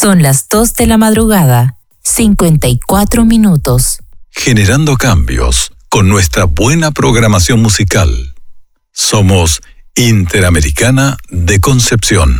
Son las 2 de la madrugada, 54 minutos. Generando cambios con nuestra buena programación musical. Somos Interamericana de Concepción.